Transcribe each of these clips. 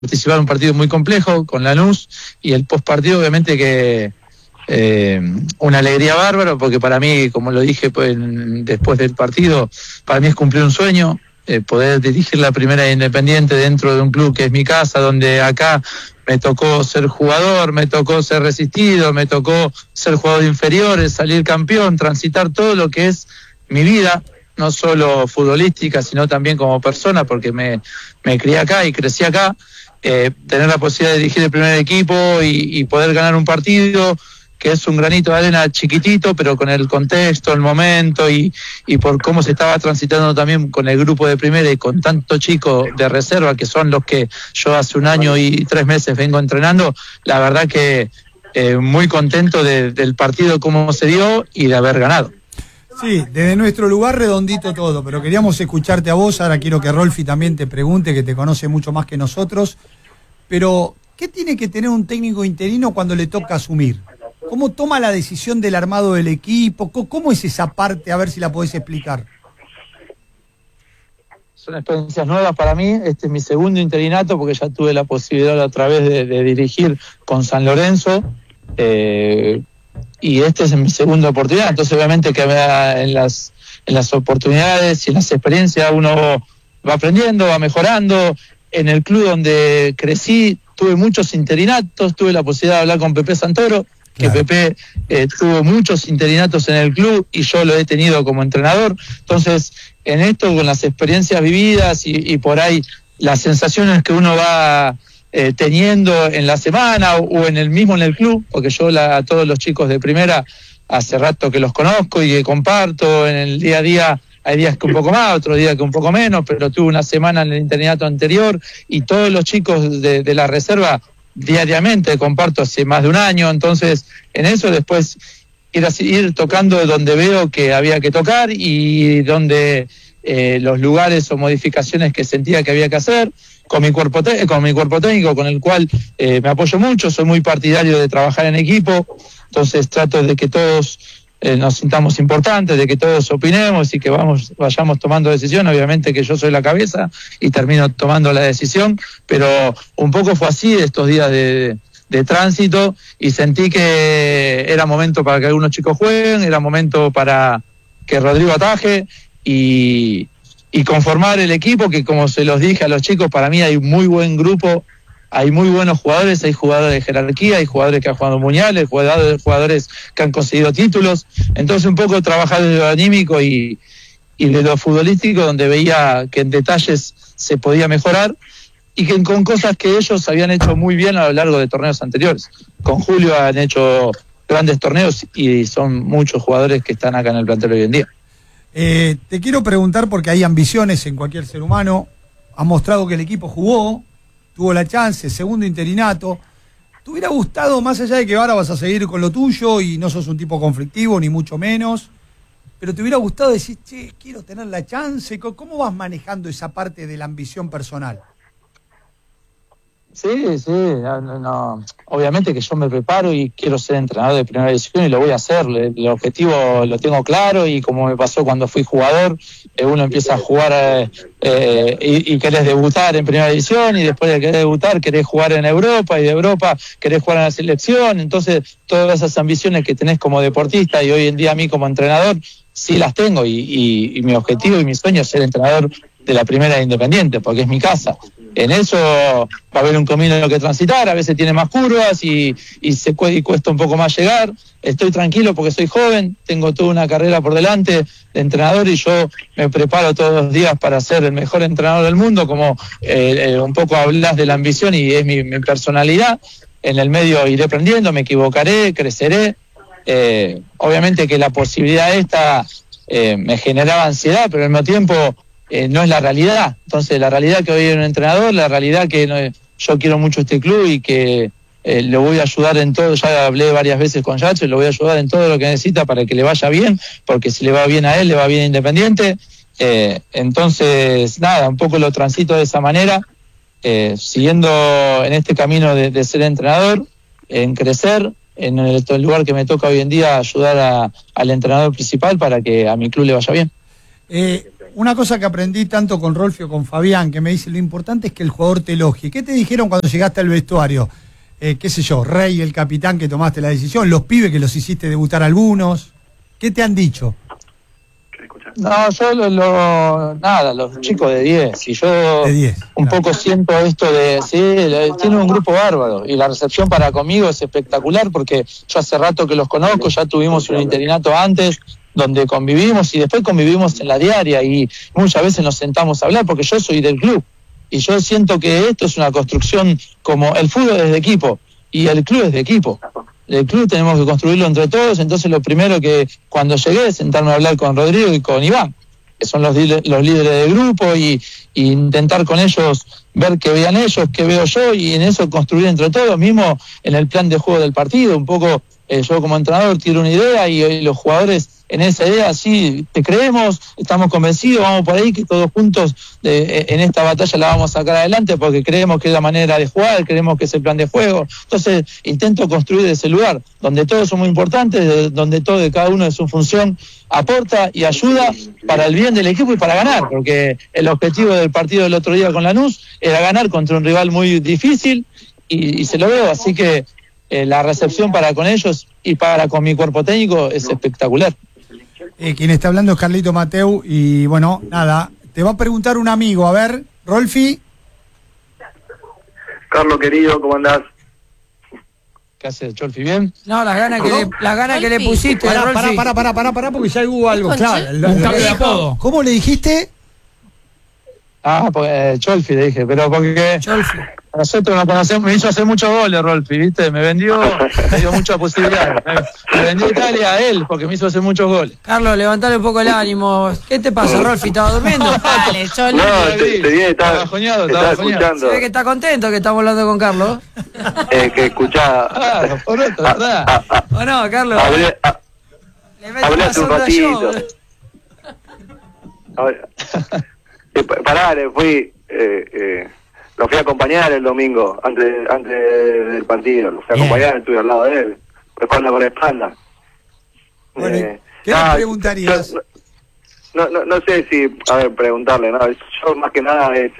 participar en un partido muy complejo con Lanús, y el postpartido obviamente que una alegría bárbara, porque para mí, como lo dije pues, después del partido, para mí es cumplir un sueño, poder dirigir la primera de Independiente dentro de un club que es mi casa, donde acá me tocó ser jugador, me tocó ser resistido, me tocó ser jugador de inferiores, salir campeón, transitar todo lo que es mi vida, no solo futbolística, sino también como persona, porque me crié acá y crecí acá. Tener la posibilidad de dirigir el primer equipo y poder ganar un partido que es un granito de arena chiquitito, pero con el contexto, el momento y por cómo se estaba transitando también con el grupo de primera y con tantos chicos de reserva, que son los que yo hace 1 año y 3 meses vengo entrenando, la verdad que muy contento del partido, cómo se dio y de haber ganado. Sí, desde nuestro lugar redondito todo, pero queríamos escucharte a vos. Ahora quiero que Rolfi también te pregunte, que te conoce mucho más que nosotros. Pero, ¿qué tiene que tener un técnico interino cuando le toca asumir? ¿Cómo toma la decisión del armado del equipo? ¿Cómo es esa parte? A ver si la podés explicar. Son experiencias nuevas para mí. Este es mi segundo interinato, porque ya tuve la posibilidad otra vez de dirigir con San Lorenzo. Y esta es mi segunda oportunidad, entonces obviamente que en las oportunidades y en las experiencias uno va aprendiendo, va mejorando. En el club donde crecí tuve muchos interinatos, tuve la posibilidad de hablar con Pepe Santoro, claro, que Pepe tuvo muchos interinatos en el club y yo lo he tenido como entrenador. Entonces, en esto, con las experiencias vividas y por ahí las sensaciones que uno va teniendo en la semana o en el club, porque yo a todos los chicos de primera hace rato que los conozco y que comparto en el día a día. Hay días que un poco más, otros días que un poco menos, pero tuve una semana en el interinato anterior y todos los chicos de la reserva diariamente comparto hace más de 1 año. Entonces en eso después ir tocando donde veo que había que tocar y donde los lugares o modificaciones que sentía que había que hacer. Con mi cuerpo técnico, con el cual me apoyo mucho, soy muy partidario de trabajar en equipo, entonces trato de que todos nos sintamos importantes, de que todos opinemos y que vayamos tomando decisiones. Obviamente que yo soy la cabeza y termino tomando la decisión, pero un poco fue así estos días de tránsito, y sentí que era momento para que algunos chicos jueguen, era momento para que Rodrigo ataje y conformar el equipo, que como se los dije a los chicos, para mí hay un muy buen grupo, hay muy buenos jugadores, hay jugadores de jerarquía, hay jugadores que han jugado mundiales, jugadores que han conseguido títulos. Entonces un poco trabajar desde lo anímico y de lo futbolístico, donde veía que en detalles se podía mejorar y que con cosas que ellos habían hecho muy bien a lo largo de torneos anteriores. Con Julio han hecho grandes torneos y son muchos jugadores que están acá en el plantel hoy en día. Te quiero preguntar, porque hay ambiciones en cualquier ser humano. Ha mostrado que el equipo jugó, tuvo la chance, segundo interinato. ¿Te hubiera gustado, más allá de que ahora vas a seguir con lo tuyo y no sos un tipo conflictivo, ni mucho menos, pero te hubiera gustado decir, che, quiero tener la chance? ¿Cómo vas manejando esa parte de la ambición personal? Sí, no. Obviamente que yo me preparo y quiero ser entrenador de primera división y lo voy a hacer. El objetivo lo tengo claro, y como me pasó cuando fui jugador, uno empieza a jugar y querés debutar en primera división, y después de querer debutar querés jugar en Europa, y de Europa querés jugar en la selección. Entonces todas esas ambiciones que tenés como deportista, y hoy en día a mí como entrenador, sí las tengo, y mi objetivo y mi sueño es ser entrenador de la primera de Independiente, porque es mi casa. En eso va a haber un camino que transitar, a veces tiene más curvas y cuesta un poco más llegar. Estoy tranquilo porque soy joven, tengo toda una carrera por delante de entrenador, y yo me preparo todos los días para ser el mejor entrenador del mundo, como un poco hablas de la ambición, y es mi personalidad. En el medio iré aprendiendo, me equivocaré, creceré. Obviamente que la posibilidad esta me generaba ansiedad, pero al mismo tiempo no es la realidad. Entonces la realidad que hoy hay un entrenador, la realidad que yo quiero mucho este club y que le voy a ayudar en todo. Ya hablé varias veces con Yacho, le voy a ayudar en todo lo que necesita para que le vaya bien, porque si le va bien a él, le va bien a Independiente. Entonces nada, un poco lo transito de esa manera, siguiendo en este camino de ser entrenador, en crecer, en el lugar que me toca hoy en día, ayudar al entrenador principal para que a mi club le vaya bien. una cosa que aprendí tanto con Rolfi o con Fabián, que me dice, lo importante es que el jugador te elogie. ¿Qué te dijeron cuando llegaste al vestuario? Qué sé yo, Rey, el capitán que tomaste la decisión, los pibes que los hiciste debutar algunos. ¿Qué te han dicho? No, yo nada, los chicos de 10, y yo De 10, un claro. poco siento esto de, sí, tiene un grupo bárbaro, y la recepción para conmigo es espectacular, porque yo hace rato que los conozco, ya tuvimos un interinato antes, donde convivimos, y después convivimos en la diaria, y muchas veces nos sentamos a hablar, porque yo soy del club, y yo siento que esto es una construcción, como el fútbol es de equipo, y el club es de equipo. El club tenemos que construirlo entre todos, entonces lo primero que cuando llegué es sentarme a hablar con Rodrigo y con Iván, que son los líderes del grupo, y intentar con ellos ver qué vean ellos, qué veo yo, y en eso construir entre todos, mismo en el plan de juego del partido, un poco yo como entrenador tiro una idea y los jugadores en esa idea sí te creemos, estamos convencidos, vamos por ahí, que todos juntos en esta batalla la vamos a sacar adelante porque creemos que es la manera de jugar, creemos que es el plan de juego. Entonces intento construir ese lugar donde todos son muy importantes, donde todo de cada uno de su función aporta y ayuda para el bien del equipo y para ganar, porque el objetivo del partido del otro día con Lanús era ganar contra un rival muy difícil y se lo veo, así que la recepción para con ellos y para con mi cuerpo técnico es espectacular. Quien está hablando es Carlito Mateu y bueno, nada, te va a preguntar un amigo, a ver, Rolfi. Carlos querido, ¿cómo andás? ¿Qué haces, Cholfi? ¿Bien? No, las ganas que le pusiste, Rolfi. Pará, porque ya hubo algo, claro. Un cambio de apodo. ¿Cómo le dijiste? Pues Cholfi le dije, pero porque Cholfi. nosotros nos conocemos, me hizo hacer muchos goles, Rolfi, ¿viste? Me vendió, me dio muchas posibilidades. Me vendió Italia a él, porque me hizo hacer muchos goles. Carlos, levantale un poco el ánimo. ¿Qué te pasa, Rolfi? ¿Estabas durmiendo? Dale, Choli. No, te dije, estaba escuchando. Se ve que está contento que estamos hablando con Carlos. Que escuchaba. Claro, por otro, ¿verdad? ¿O no, Carlos? Le meto Hablé una hace un sonda yo. ratito. Pará, le fui, lo fui a acompañar el domingo, antes del partido. Lo fui a acompañar, estuve al lado de él, espalda con espalda. Bueno, ¿qué le preguntarías? No sé si, a ver, preguntarle, ¿no? Yo más que nada es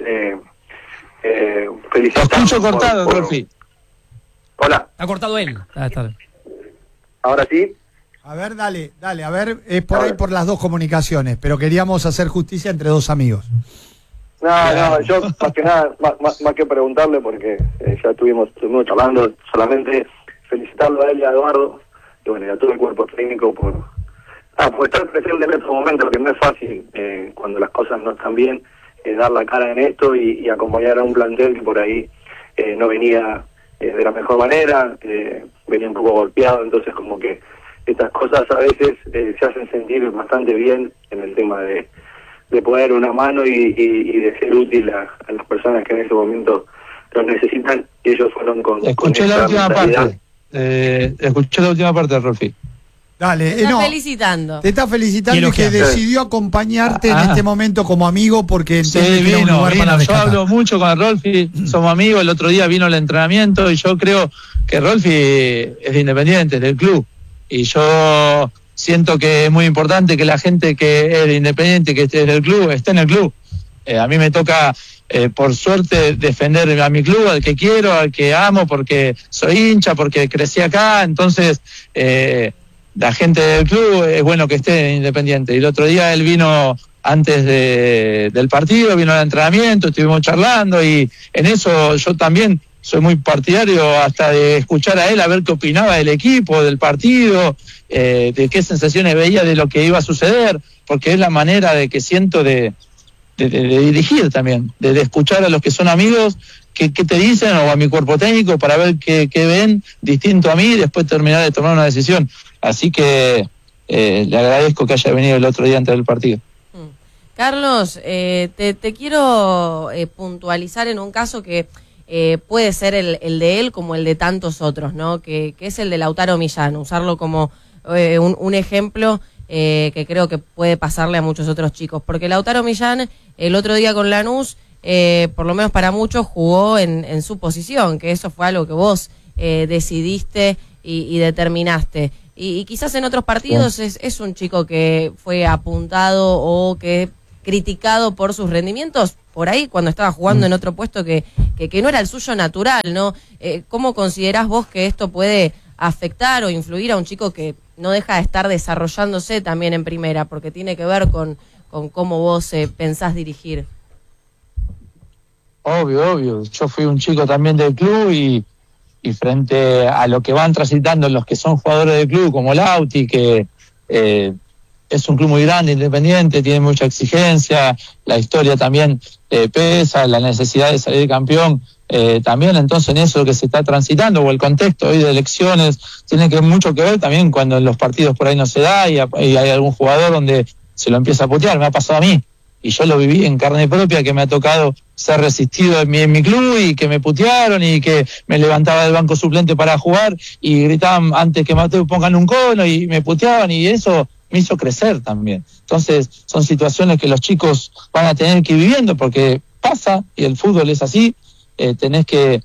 felicitar. Lo escucho cortado, Rolfi. Hola. Ha cortado él. Está. ¿Ahora sí? A ver, dale, a ver, es por ahí por las dos comunicaciones, pero queríamos hacer justicia entre dos amigos. No, yo más que nada, más que preguntarle, porque ya estuvimos charlando, solamente felicitarlo a él y a Eduardo, y bueno, y a todo el cuerpo técnico por estar presente en estos momentos, que no es fácil cuando las cosas no están bien, dar la cara en esto y acompañar a un plantel que por ahí no venía de la mejor manera, venía un poco golpeado, entonces como que estas cosas a veces se hacen sentir bastante bien en el tema de poner una mano y de ser útil a las personas que en ese momento lo necesitan, y ellos fueron con Escuché la última parte. Escuché la última parte, Rolfi. Dale, Te está felicitando. Te está felicitando y que decidió acompañarte en este momento como amigo porque Sí, entiende que era un vino. lugar para Yo rescatar. hablo mucho con Rolfi, somos amigos, el otro día vino el entrenamiento y yo creo que Rolfi es de Independiente, del club. Y yo siento que es muy importante que la gente que es de Independiente, que esté del club, esté en el club. A mí me toca, por suerte, defender a mi club, al que quiero, al que amo, porque soy hincha, porque crecí acá. Entonces, la gente del club es bueno que esté en Independiente. Y el otro día él vino antes del partido, vino al entrenamiento, estuvimos charlando y en eso yo también soy muy partidario hasta de escuchar a él, a ver qué opinaba del equipo, del partido, de qué sensaciones veía de lo que iba a suceder, porque es la manera de que siento de dirigir también, de escuchar a los que son amigos, qué te dicen, o a mi cuerpo técnico, para ver qué ven distinto a mí y después terminar de tomar una decisión. Así que le agradezco que haya venido el otro día antes del partido. Carlos, te quiero puntualizar en un caso que puede ser el de él como el de tantos otros, ¿no? Que es el de Lautaro Millán, usarlo como un ejemplo que creo que puede pasarle a muchos otros chicos, porque Lautaro Millán el otro día con Lanús, por lo menos para muchos, jugó en su posición, que eso fue algo que vos decidiste y determinaste. Y quizás en otros partidos es un chico que fue apuntado o que criticado por sus rendimientos, por ahí cuando estaba jugando en otro puesto que no era el suyo natural, ¿no? ¿Cómo considerás vos que esto puede afectar o influir a un chico que no deja de estar desarrollándose también en primera, porque tiene que ver con cómo vos pensás dirigir? Obvio. Yo fui un chico también del club y frente a lo que van transitando los que son jugadores del club, como Lauti, que es un club muy grande, independiente, tiene mucha exigencia, la historia también pesa, la necesidad de salir campeón también, entonces en eso que se está transitando, o el contexto hoy de elecciones, tiene mucho que ver también cuando en los partidos por ahí no se da y hay algún jugador donde se lo empieza a putear. Me ha pasado a mí, y yo lo viví en carne propia, que me ha tocado ser resistido en mi club y que me putearon y que me levantaba del banco suplente para jugar y gritaban antes que Mateo pongan un cono y me puteaban, y eso me hizo crecer también. Entonces son situaciones que los chicos van a tener que ir viviendo porque pasa y el fútbol es así. Tenés que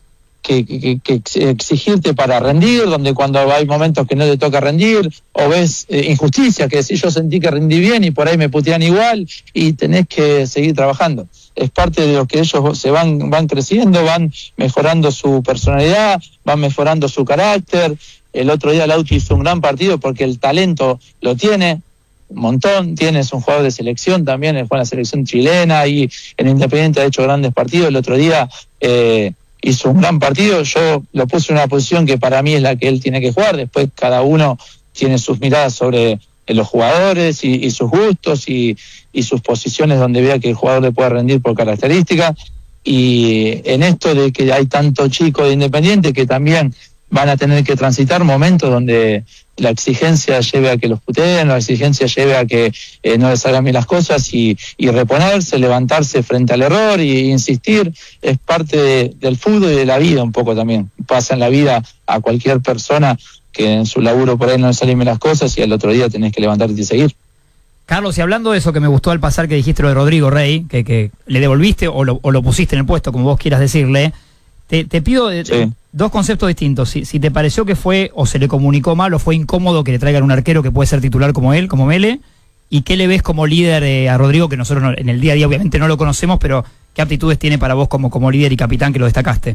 exigirte para rendir, donde cuando hay momentos que no te toca rendir, o ves injusticia, que si yo sentí que rendí bien y por ahí me putean igual, y tenés que seguir trabajando. Es parte de lo que ellos se van creciendo, van mejorando su personalidad, van mejorando su carácter. El otro día Lauti hizo un gran partido porque el talento lo tiene, un montón, es un jugador de selección también, fue en la selección chilena y en Independiente ha hecho grandes partidos. El otro día hizo un gran partido, yo lo puse en una posición que para mí es la que él tiene que jugar, después cada uno tiene sus miradas sobre los jugadores y sus gustos y sus posiciones donde vea que el jugador le puede rendir por características. Y en esto de que hay tanto chico de Independiente que también van a tener que transitar momentos donde la exigencia lleve a que los puteen, la exigencia lleve a que no les salgan bien las cosas y reponerse, levantarse frente al error y insistir. Es parte del fútbol y de la vida un poco también. Pasa en la vida a cualquier persona que en su laburo por ahí no le salen bien las cosas y al otro día tenés que levantarte y seguir. Carlos, y hablando de eso que me gustó al pasar que dijiste lo de Rodrigo Rey, que le devolviste o lo pusiste en el puesto, como vos quieras decirle, te pido sí. Dos conceptos distintos. Si te pareció que fue o se le comunicó mal o fue incómodo que le traigan un arquero que puede ser titular como él, como Mele, y qué le ves como líder a Rodrigo, que nosotros en el día a día obviamente no lo conocemos, pero qué aptitudes tiene para vos como líder y capitán que lo destacaste.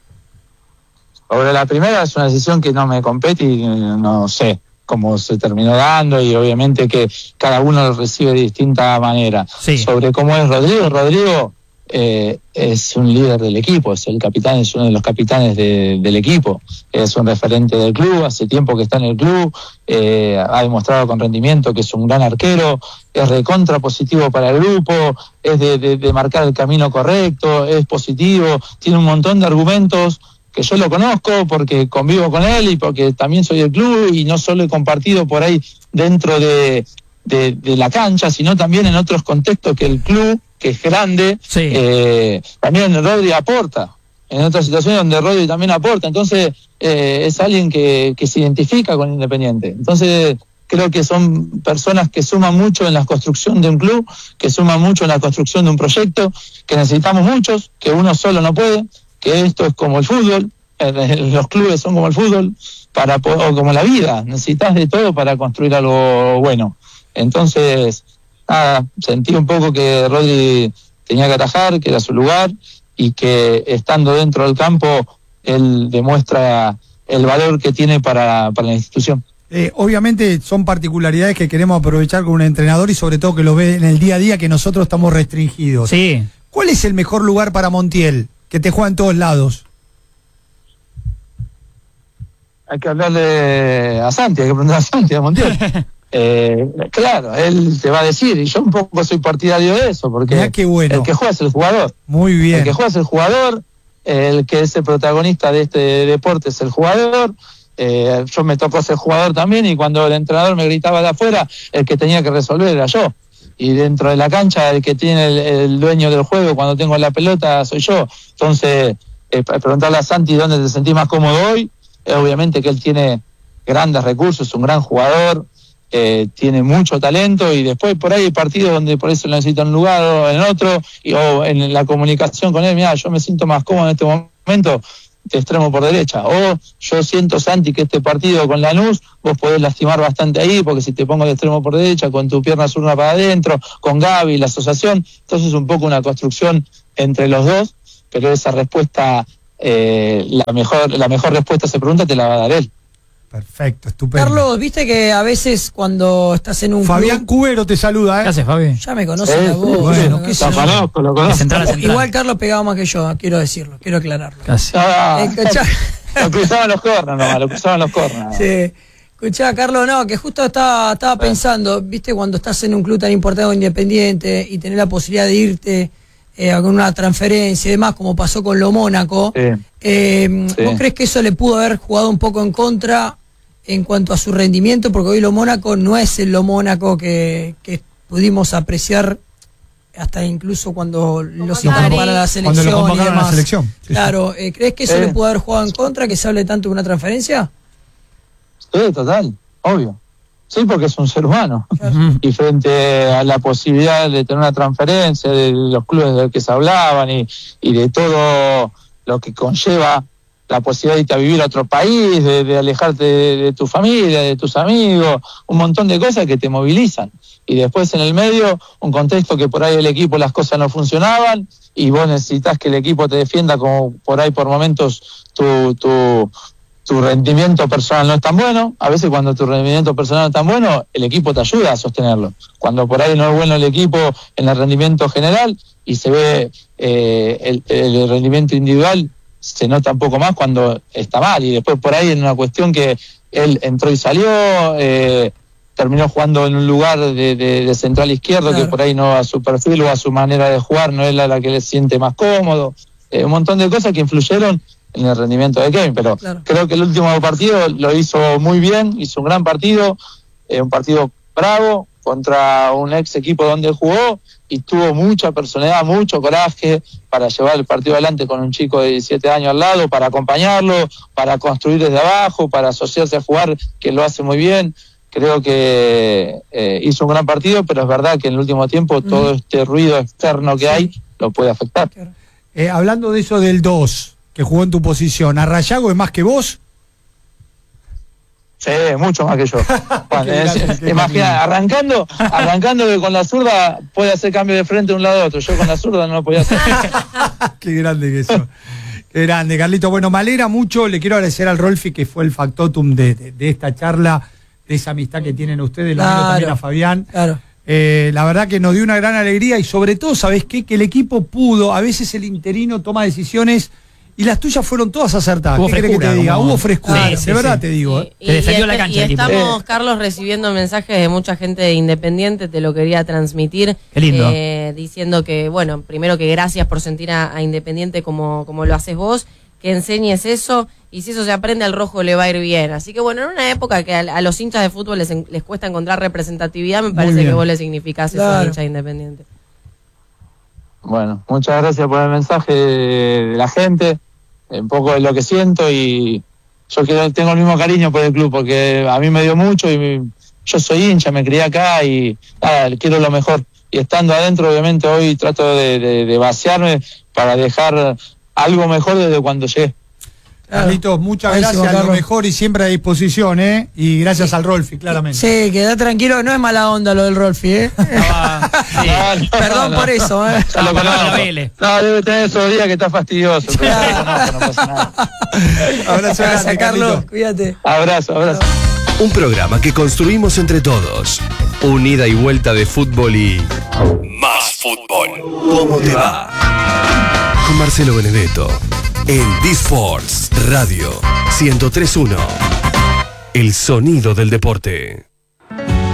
Sobre la primera es una decisión que no me compete y no sé cómo se terminó dando y obviamente que cada uno lo recibe de distinta manera. Sí. Sobre cómo es Rodrigo es un líder del equipo, es el capitán, es uno de los capitanes del equipo, es un referente del club, hace tiempo que está en el club, ha demostrado con rendimiento que es un gran arquero, es recontra positivo para el grupo, es de marcar el camino correcto, es positivo, tiene un montón de argumentos que yo lo conozco porque convivo con él y porque también soy del club y no solo he compartido por ahí dentro de la cancha, sino también en otros contextos que el club, que es grande, sí. También Rodri aporta, en otras situaciones donde Rodri también aporta, entonces es alguien que se identifica con Independiente, entonces creo que son personas que suman mucho en la construcción de un club, que suman mucho en la construcción de un proyecto, que necesitamos muchos, que uno solo no puede, que esto es como el fútbol, los clubes son como el fútbol, o como la vida, necesitas de todo para construir algo bueno. Entonces, nada, sentí un poco que Rodri tenía que atajar, que era su lugar, y que estando dentro del campo, él demuestra el valor que tiene para la institución. Obviamente son particularidades que queremos aprovechar con un entrenador y sobre todo que lo ve en el día a día, que nosotros estamos restringidos. Sí. ¿Cuál es el mejor lugar para Montiel, que te juega en todos lados? Hay que hablarle a Santi, hay que preguntar a Santi, a Montiel. Claro, él te va a decir, y yo un poco soy partidario de eso, porque qué bueno. El que juega es el jugador. Muy bien. El que juega es el jugador, el que es el protagonista de este deporte es el jugador. Yo me tocó ser jugador también, y cuando el entrenador me gritaba de afuera, el que tenía que resolver era yo. Y dentro de la cancha, el que tiene el dueño del juego cuando tengo la pelota soy yo. Entonces, preguntarle a Santi dónde te sentís más cómodo hoy. Obviamente que él tiene grandes recursos, un gran jugador, tiene mucho talento, y después por ahí hay partidos donde por eso lo necesita en un lugar o en otro, o en la comunicación con él, mira, yo me siento más cómodo en este momento de extremo por derecha. O yo siento, Santi, que este partido con Lanús vos podés lastimar bastante ahí, porque si te pongo de extremo por derecha, con tu pierna zurda para adentro, con Gaby, la asociación, entonces es un poco una construcción entre los dos, pero esa respuesta, la mejor respuesta a esa pregunta te la va a dar él. Perfecto, estupendo. Carlos, viste que a veces cuando estás en un Fabián club, Cubero te saluda, ¿Qué haces, Fabi? ya me conocen la voz. bueno, qué qué sé Lo yo. conozco, lo De conozco. central a central. Igual Carlos pegaba más que yo, quiero decirlo, quiero aclararlo. Casi. Escuchá. Lo cruzaban los corners nomás, lo cruzaban los corners. Sí. Escuchá, Carlos, no, que justo estaba pensando, viste, cuando estás en un club tan importante como Independiente y tenés la posibilidad de irte con una transferencia y demás, como pasó con lo Mónaco, ¿vos crees que eso le pudo haber jugado un poco en contra en cuanto a su rendimiento? Porque hoy lo Mónaco no es el lo Mónaco que pudimos apreciar hasta incluso cuando los citaron para la Cuando lo selección y convocaron a la demás. selección. Sí, Claro, ¿crees que eso le pudo haber jugado en contra, que se hable tanto de una transferencia? Sí, total, obvio. Sí, porque es un ser humano. Y frente a la posibilidad de tener una transferencia, de los clubes del que se hablaban y de todo lo que conlleva la posibilidad de irte a vivir a otro país, de alejarte de tu familia, de tus amigos, un montón de cosas que te movilizan. Y después en el medio, un contexto que por ahí el equipo las cosas no funcionaban y vos necesitas que el equipo te defienda, como por ahí por momentos tu rendimiento personal no es tan bueno. A veces cuando tu rendimiento personal no es tan bueno, el equipo te ayuda a sostenerlo. Cuando por ahí no es bueno el equipo en el rendimiento general y se ve el rendimiento individual, se nota un poco más cuando está mal. Y después por ahí en una cuestión que él entró y salió, terminó jugando en un lugar de central izquierdo, claro, que por ahí no a su perfil o a su manera de jugar no es la que le siente más cómodo. Un montón de cosas que influyeron en el rendimiento de Kevin, pero claro, creo que el último partido lo hizo muy bien, hizo un gran partido, un partido bravo contra un ex equipo donde jugó y tuvo mucha personalidad, mucho coraje para llevar el partido adelante con un chico de 17 años al lado, para acompañarlo, para construir desde abajo, para asociarse a jugar, que lo hace muy bien. Creo que hizo un gran partido, pero es verdad que en el último tiempo todo este ruido externo que hay lo puede afectar. Hablando de eso del 2, que jugó en tu posición, ¿Arrayago es más que vos? Sí, mucho más que yo. Bueno, imagina, arrancando que con la zurda puede hacer cambio de frente de un lado a otro. Yo con la zurda no lo podía hacer. Qué grande que eso. Qué grande, Carlito. Bueno, me alegra mucho. Le quiero agradecer al Rolfi, que fue el factotum de esta charla, de esa amistad que tienen ustedes. Claro, lo también a Fabián. Claro. La verdad que nos dio una gran alegría y sobre todo, ¿sabés qué? Que el equipo pudo, a veces el interino toma decisiones y las tuyas fueron todas acertadas. Hubo ¿Qué crees que te diga? Hubo frescura, sí, de verdad sí, te digo. Y estamos, Carlos, recibiendo mensajes de mucha gente de Independiente, te lo quería transmitir. Qué lindo. Diciendo que, bueno, primero que gracias por sentir a Independiente como lo haces vos, que enseñes eso, y si eso se aprende al rojo le va a ir bien. Así que bueno, en una época que a los hinchas de fútbol les cuesta encontrar representatividad, me parece que vos le significás eso a hincha Independiente. Bueno, muchas gracias por el mensaje de la gente, un poco de lo que siento, y yo tengo el mismo cariño por el club porque a mí me dio mucho y yo soy hincha, me crié acá y quiero lo mejor. Y estando adentro, obviamente, hoy trato de vaciarme para dejar algo mejor desde cuando llegué. Carlitos, muchas gracias, a lo mejor y siempre a disposición, y gracias al Rolfi, claramente. Sí, queda tranquilo, no es mala onda lo del Rolfi, Perdón por eso, Ya lo conozco. No, debe tener esos días que está fastidioso, pero no pasa nada. Abrazo grande, Carlos, cuídate. Abrazo. Un programa que construimos entre todos. Un ida y vuelta de fútbol y más fútbol. ¿Cómo te va? Con Marcelo Benedetto en D-Force Radio 103.1. El sonido del deporte.